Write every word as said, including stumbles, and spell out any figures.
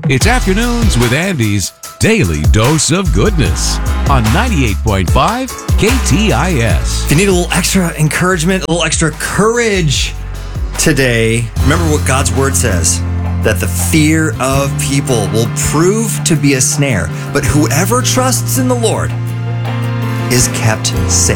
It's Afternoons with Andy's Daily Dose of Goodness on ninety-eight point five K T I S. If you need a little extra encouragement, a little extra courage today, remember what God's word says, that the fear of people will prove to be a snare, but whoever trusts in the Lord is kept safe.